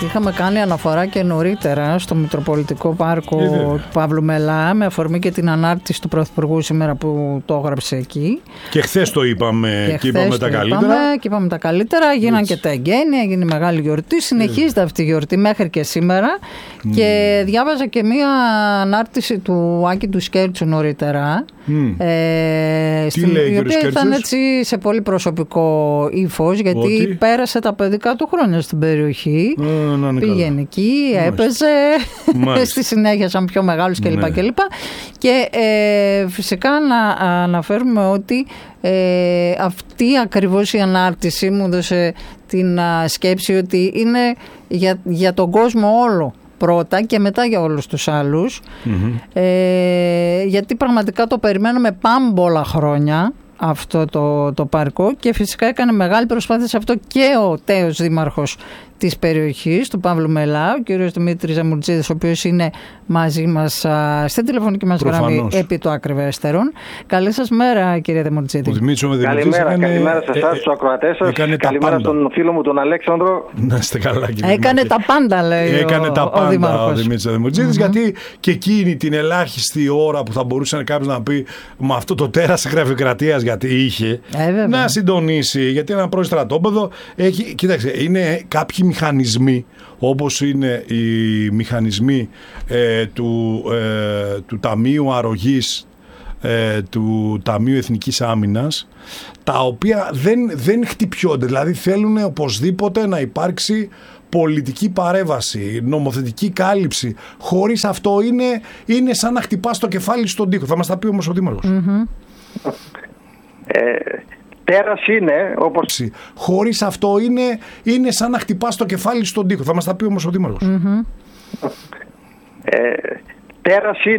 Είχαμε κάνει αναφορά και νωρίτερα στο Μητροπολιτικό Πάρκο του Παύλου Μελά, με αφορμή και την ανάρτηση του Πρωθυπουργού σήμερα που το έγραψε εκεί. Και χθες το είπαμε και είπαμε τα καλύτερα. Και είπαμε τα καλύτερα. Γίναν και τα εγγένεια, έγινε μεγάλη γιορτή. Συνεχίζεται αυτή η γιορτή μέχρι και σήμερα. Και διάβαζα και μία ανάρτηση του Άκη του Σκέρτσου νωρίτερα. Η οποία ήταν έτσι σε πολύ προσωπικό ύφος, γιατί πέρασε τα παιδικά του χρόνια στην περιοχή. Πήγαινε εκεί, έπαιζε. Στη συνέχεια σαν πιο μεγάλους κλπ. Και φυσικά να αναφέρουμε ότι αυτή ακριβώς η ανάρτηση μου έδωσε την σκέψη ότι είναι για τον κόσμο όλο πρώτα και μετά για όλους τους άλλους, γιατί πραγματικά το περιμένουμε πάμπολα χρόνια αυτό το πάρκο, και φυσικά έκανε μεγάλη προσπάθεια σε αυτό και ο τέος δήμαρχος της περιοχής, του Παύλου Μελά, ο κύριος Δημήτρης Ζαμουρτζίδης, ο οποίος είναι μαζί μας στην τηλεφωνική μας γραμμή επί το ακριβέστερον. Καλή σας μέρα, κύριε Δημητρίδη. Καλημέρα σε εσάς, στους ακροατές σας. Καλημέρα στον φίλο μου τον Αλέξανδρο. Να είστε καλά, κύριε. Έκανε τα πάντα, λέει. Έκανε τα πάντα ο Δημήτρης Δημητρίδης, γιατί και εκείνη την ελάχιστη ώρα που θα μπορούσε κάποιος να πει με αυτό το τέρας γραφειοκρατίας, γιατί είχε να συντονίσει, γιατί ένα πρώην στρατόπεδο έχει. Κοίταξε, είναι κάποιοι μηχανισμοί, όπως είναι οι μηχανισμοί του Ταμείου Αρρωγής, του Ταμείου Εθνικής Άμυνας, τα οποία δεν χτυπιώνται, δηλαδή θέλουν οπωσδήποτε να υπάρξει πολιτική παρέμβαση, νομοθετική κάλυψη. Χωρίς αυτό είναι σαν να χτυπάς το κεφάλι στον τοίχο. Θα μας τα πει όμως ο Δήμαρχος. Τέρας είναι, όπως... Χωρίς αυτό είναι σαν να χτυπάς το κεφάλι στον τοίχο. Θα μας τα πει όμως ο Δήμαρχος. Τέρας είναι,